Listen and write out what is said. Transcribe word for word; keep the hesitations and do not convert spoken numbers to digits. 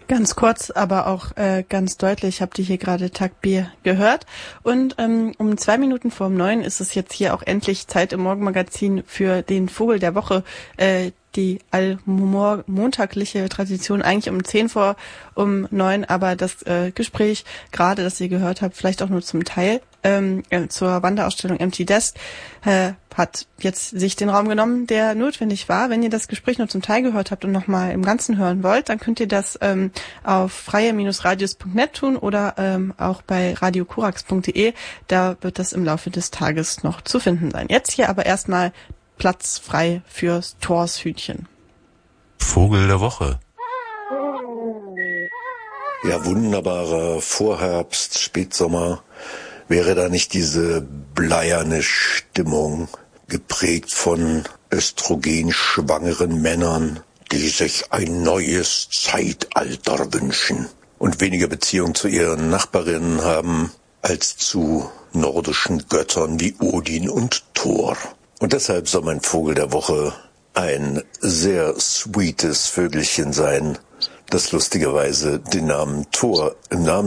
Ganz kurz, aber auch äh, ganz deutlich habt ihr hier gerade Takbir gehört. Und ähm, um zwei Minuten vor neun ist es jetzt hier auch endlich Zeit im Morgenmagazin für den Vogel der Woche. Äh, die allmontagliche Tradition eigentlich um zehn vor um neun, aber das äh, Gespräch, gerade das ihr gehört habt, vielleicht auch nur zum Teil, ähm, äh, zur Wanderausstellung Empty Desk, äh, hat jetzt sich den Raum genommen, der notwendig war. Wenn ihr das Gespräch nur zum Teil gehört habt und nochmal im Ganzen hören wollt, dann könnt ihr das ähm, auf freie Radios punkt net tun oder ähm, auch bei radio korax punkt de. Da wird das im Laufe des Tages noch zu finden sein. Jetzt hier aber erstmal Platz frei fürs Thorshütchen. Vogel der Woche. Ja, wunderbarer Vorherbst, Spätsommer. Wäre da nicht diese bleierne Stimmung, geprägt von östrogenschwangeren Männern, die sich ein neues Zeitalter wünschen und weniger Beziehung zu ihren Nachbarinnen haben als zu nordischen Göttern wie Odin und Thor. Und deshalb soll mein Vogel der Woche ein sehr sweetes Vögelchen sein, das lustigerweise den Namen Thor im Namen